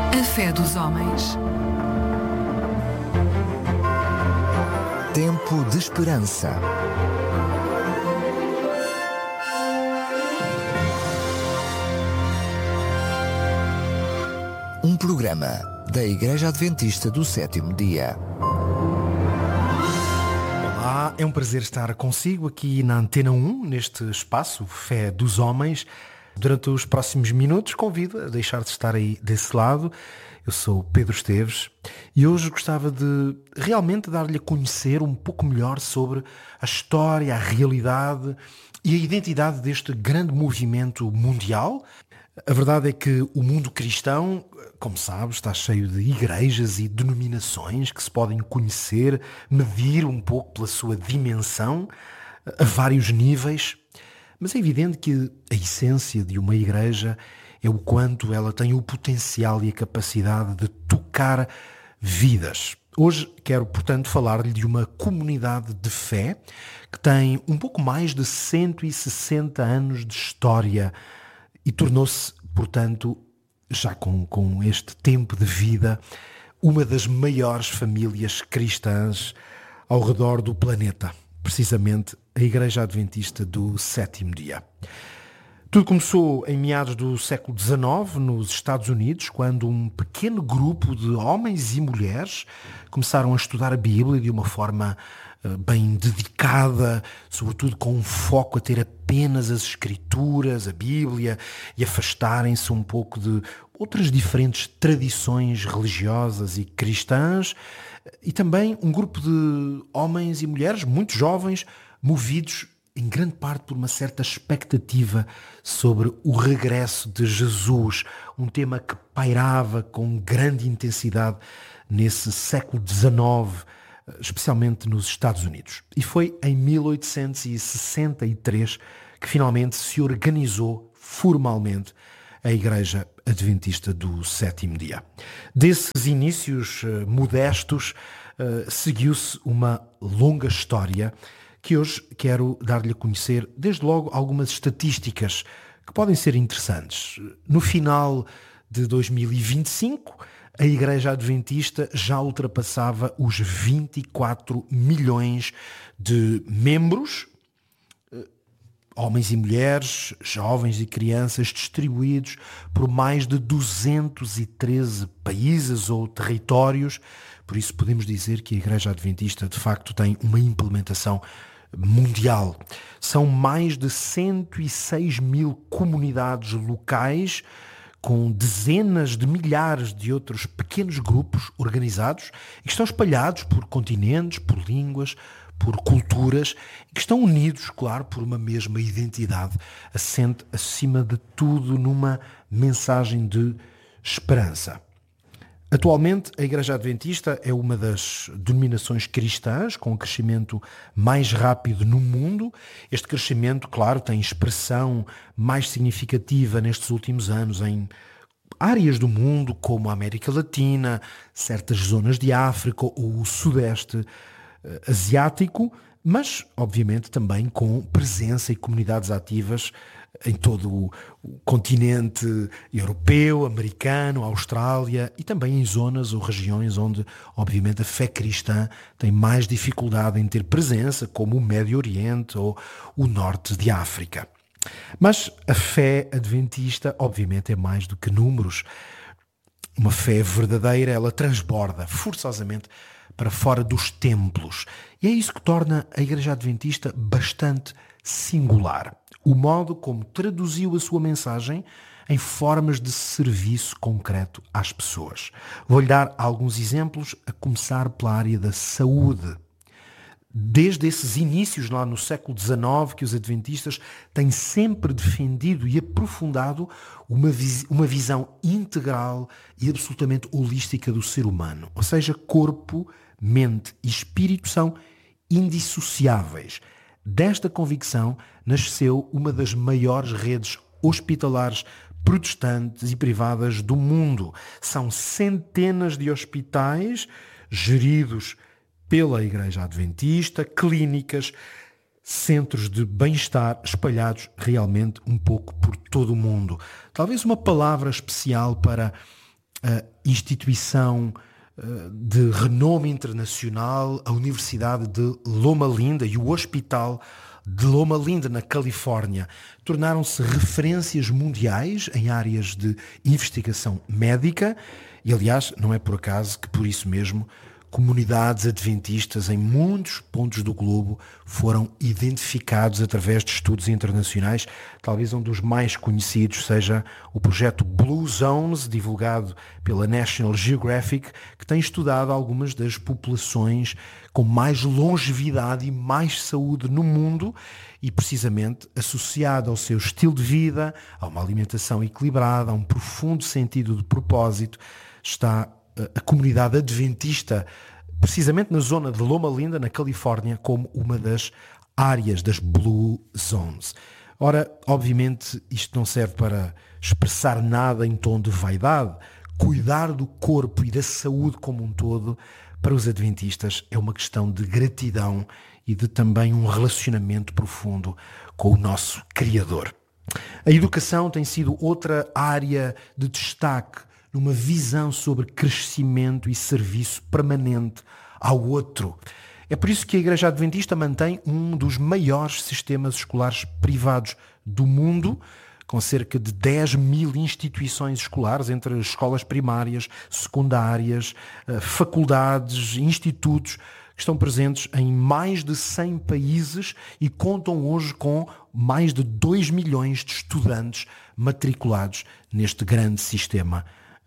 A fé dos homens. Tempo de esperança. Um programa da Igreja Adventista do Sétimo Dia. Olá, é um prazer estar consigo aqui na Antena 1, neste espaço Fé dos Homens. Durante os próximos minutos convido a deixar de estar aí desse lado. Eu sou Pedro Esteves e hoje gostava de realmente dar-lhe a conhecer um pouco melhor sobre a história, a realidade e a identidade deste grande movimento mundial. A verdade é que o mundo cristão, como sabes, está cheio de igrejas e denominações que se podem conhecer, medir um pouco pela sua dimensão, a vários níveis. Mas é evidente que a essência de uma igreja é o quanto ela tem o potencial e a capacidade de tocar vidas. Hoje quero, portanto, falar-lhe de uma comunidade de fé que tem um pouco mais de 160 anos de história e tornou-se, portanto, já com este tempo de vida, uma das maiores famílias cristãs ao redor do planeta. Precisamente a Igreja Adventista do Sétimo Dia. Tudo começou em meados do século XIX, nos Estados Unidos, quando um pequeno grupo de homens e mulheres começaram a estudar a Bíblia de uma forma bem dedicada, sobretudo com um foco a ter apenas as Escrituras, a Bíblia, e afastarem-se um pouco de outras diferentes tradições religiosas e cristãs, e também um grupo de homens e mulheres muito jovens, movidos em grande parte por uma certa expectativa sobre o regresso de Jesus, um tema que pairava com grande intensidade nesse século XIX, especialmente nos Estados Unidos. E foi em 1863 que finalmente se organizou formalmente a Igreja Adventista do Sétimo Dia. Desses inícios modestos seguiu-se uma longa história que hoje quero dar-lhe a conhecer, desde logo, algumas estatísticas que podem ser interessantes. No final de 2025, a Igreja Adventista já ultrapassava os 24 milhões de membros, homens e mulheres, jovens e crianças, distribuídos por mais de 213 países ou territórios. Por isso podemos dizer que a Igreja Adventista de facto tem uma implementação mundial. São mais de 106 mil comunidades locais, com dezenas de milhares de outros pequenos grupos organizados e que estão espalhados por continentes, por línguas, por culturas, e que estão unidos, claro, por uma mesma identidade, assente acima de tudo numa mensagem de esperança. Atualmente, a Igreja Adventista é uma das denominações cristãs com o crescimento mais rápido no mundo. Este crescimento, claro, tem expressão mais significativa nestes últimos anos em áreas do mundo como a América Latina, certas zonas de África ou o Sudeste Asiático, mas, obviamente, também com presença e comunidades ativas em todo o continente europeu, americano, Austrália e também em zonas ou regiões onde, obviamente, a fé cristã tem mais dificuldade em ter presença, como o Médio Oriente ou o Norte de África. Mas a fé adventista, obviamente, é mais do que números. Uma fé verdadeira, ela transborda forçosamente para fora dos templos. E é isso que torna a Igreja Adventista bastante singular. O modo como traduziu a sua mensagem em formas de serviço concreto às pessoas. Vou-lhe dar alguns exemplos, a começar pela área da saúde. Desde esses inícios lá no século XIX que os adventistas têm sempre defendido e aprofundado uma visão integral e absolutamente holística do ser humano. Ou seja, corpo, mente e espírito são indissociáveis. Desta convicção nasceu uma das maiores redes hospitalares protestantes e privadas do mundo. São centenas de hospitais geridos pela Igreja Adventista, clínicas, centros de bem-estar espalhados realmente um pouco por todo o mundo. Talvez uma palavra especial para a instituição de renome internacional, a Universidade de Loma Linda e o Hospital de Loma Linda, na Califórnia, tornaram-se referências mundiais em áreas de investigação médica e, aliás, não é por acaso que, por isso mesmo, comunidades adventistas em muitos pontos do globo foram identificados através de estudos internacionais. Talvez um dos mais conhecidos seja o projeto Blue Zones, divulgado pela National Geographic, que tem estudado algumas das populações com mais longevidade e mais saúde no mundo e, precisamente, associado ao seu estilo de vida, a uma alimentação equilibrada, a um profundo sentido de propósito, está a comunidade adventista, precisamente na zona de Loma Linda, na Califórnia, como uma das áreas das Blue Zones. Ora, obviamente, isto não serve para expressar nada em tom de vaidade. Cuidar do corpo e da saúde como um todo, para os adventistas, é uma questão de gratidão e de também um relacionamento profundo com o nosso Criador. A educação tem sido outra área de destaque numa visão sobre crescimento e serviço permanente ao outro. É por isso que a Igreja Adventista mantém um dos maiores sistemas escolares privados do mundo, com cerca de 10 mil instituições escolares, entre escolas primárias, secundárias, faculdades, institutos, que estão presentes em mais de 100 países e contam hoje com mais de 2 milhões de estudantes matriculados neste grande sistema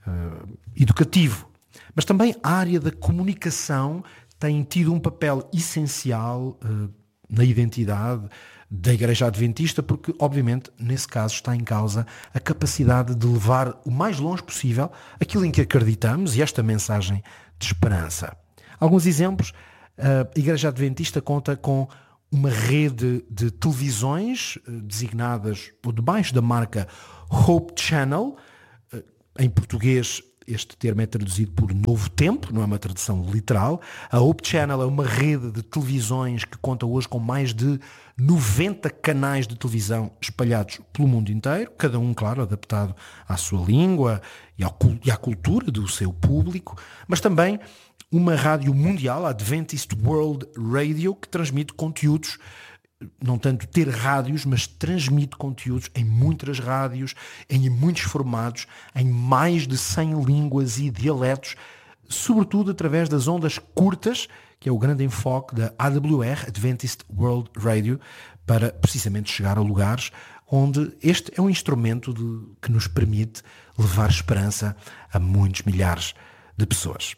educativo. Mas também a área da comunicação tem tido um papel essencial na identidade da Igreja Adventista, porque, obviamente, nesse caso está em causa a capacidade de levar o mais longe possível aquilo em que acreditamos e esta mensagem de esperança. Alguns exemplos: a Igreja Adventista conta com uma rede de televisões designadas ou debaixo da marca Hope Channel. Em português, este termo é traduzido por Novo Tempo, não é uma tradução literal. A Hope Channel é uma rede de televisões que conta hoje com mais de 90 canais de televisão espalhados pelo mundo inteiro, cada um, claro, adaptado à sua língua e à cultura do seu público, mas também uma rádio mundial, a Adventist World Radio, que transmite conteúdos, não tanto ter rádios, mas transmite conteúdos em muitas rádios, em muitos formatos, em mais de 100 línguas e dialetos, sobretudo através das ondas curtas, que é o grande enfoque da AWR, Adventist World Radio, para precisamente chegar a lugares onde este é um instrumento que nos permite levar esperança a muitos milhares de pessoas.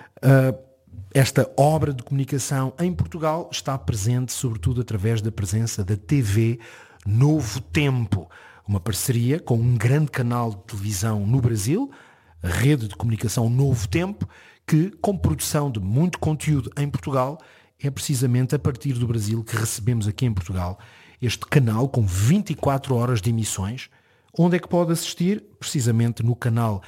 Esta obra de comunicação em Portugal está presente sobretudo através da presença da TV Novo Tempo, uma parceria com um grande canal de televisão no Brasil, a rede de comunicação Novo Tempo, que, com produção de muito conteúdo em Portugal, é precisamente a partir do Brasil que recebemos aqui em Portugal este canal com 24 horas de emissões. Onde é que pode assistir? Precisamente no canal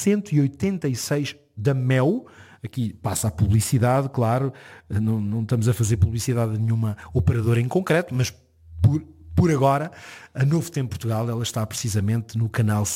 186 da MEL. Aqui passa a publicidade, claro, não estamos a fazer publicidade a nenhuma operadora em concreto, mas por agora, a Novo Tempo Portugal, ela está precisamente no canal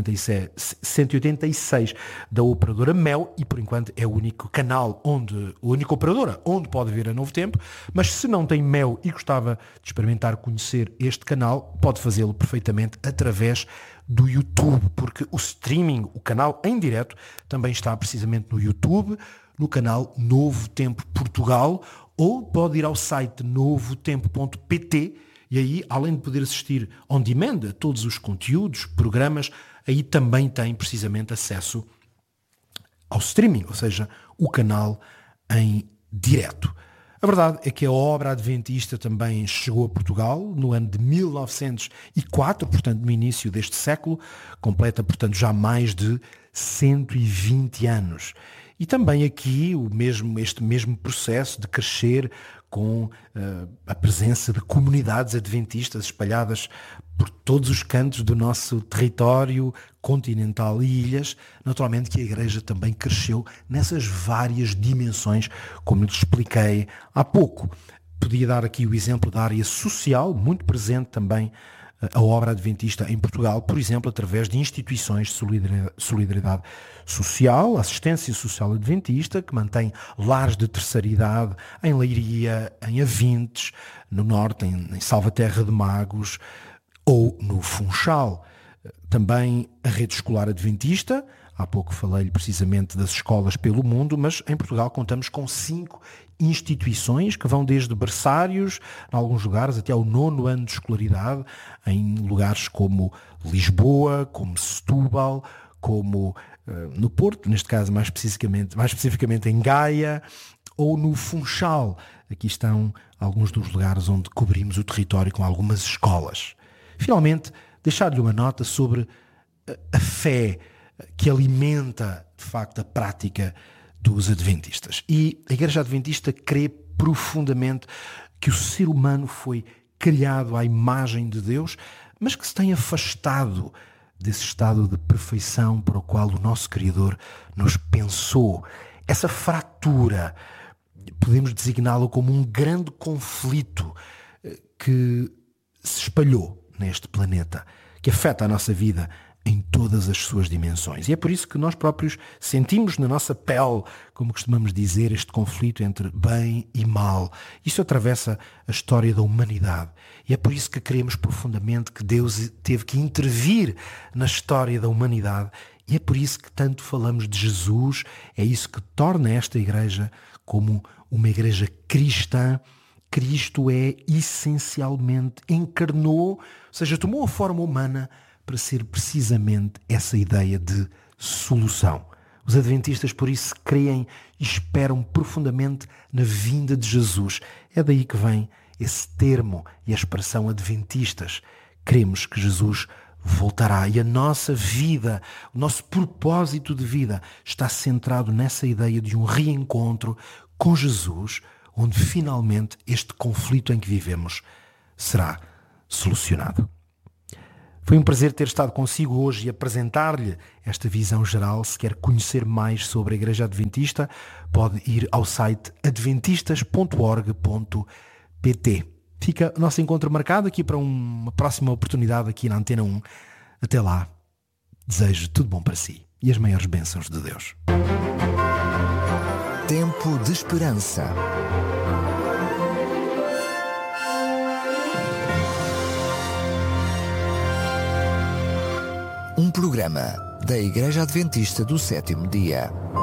186 da operadora MEL e, por enquanto, é o único canal, a única operadora onde pode ver a Novo Tempo, mas se não tem MEL e gostava de experimentar conhecer este canal, pode fazê-lo perfeitamente através do YouTube, porque o streaming, o canal em direto, também está precisamente no YouTube, no canal Novo Tempo Portugal, ou pode ir ao site novotempo.pt e aí, além de poder assistir on demand a todos os conteúdos, programas, aí também tem precisamente acesso ao streaming, ou seja, o canal em direto. A verdade é que a obra adventista também chegou a Portugal no ano de 1904, portanto no início deste século, completa portanto já mais de 120 anos. E também aqui este mesmo processo de crescer com a presença de comunidades adventistas espalhadas por todos os cantos do nosso território continental e ilhas. Naturalmente que a Igreja também cresceu nessas várias dimensões, como lhes expliquei há pouco. Podia dar aqui o exemplo da área social, muito presente também a obra adventista em Portugal, por exemplo, através de instituições de solidariedade social, assistência social adventista, que mantém lares de terceira idade em Leiria, em Avintes, no Norte, em Salvaterra de Magos ou no Funchal. Também a rede escolar adventista. Há pouco falei-lhe precisamente das escolas pelo mundo, mas em Portugal contamos com 5 instituições que vão desde berçários, em alguns lugares, até ao 9º ano de escolaridade, em lugares como Lisboa, como Setúbal, como no Porto, neste caso mais especificamente em Gaia, ou no Funchal. Aqui estão alguns dos lugares onde cobrimos o território com algumas escolas. Finalmente, deixar-lhe uma nota sobre a fé que alimenta, de facto, a prática dos adventistas. E a Igreja Adventista crê profundamente que o ser humano foi criado à imagem de Deus, mas que se tem afastado desse estado de perfeição para o qual o nosso Criador nos pensou. Essa fratura, podemos designá-lo como um grande conflito que se espalhou neste planeta, que afeta a nossa vida em todas as suas dimensões. E é por isso que nós próprios sentimos na nossa pele, como costumamos dizer, este conflito entre bem e mal. Isso atravessa a história da humanidade. E é por isso que queremos profundamente que Deus teve que intervir na história da humanidade. E é por isso que tanto falamos de Jesus. É isso que torna esta igreja como uma igreja cristã. Cristo essencialmente encarnou, ou seja, tomou a forma humana para ser precisamente essa ideia de solução. Os adventistas, por isso, creem e esperam profundamente na vinda de Jesus. É daí que vem esse termo e a expressão adventistas. Cremos que Jesus voltará e a nossa vida, o nosso propósito de vida está centrado nessa ideia de um reencontro com Jesus, onde finalmente este conflito em que vivemos será solucionado. Foi um prazer ter estado consigo hoje e apresentar-lhe esta visão geral. Se quer conhecer mais sobre a Igreja Adventista, pode ir ao site adventistas.org.pt. Fica o nosso encontro marcado aqui para uma próxima oportunidade aqui na Antena 1. Até lá, desejo tudo bom para si e as maiores bênçãos de Deus. Tempo de esperança. Um programa da Igreja Adventista do Sétimo Dia.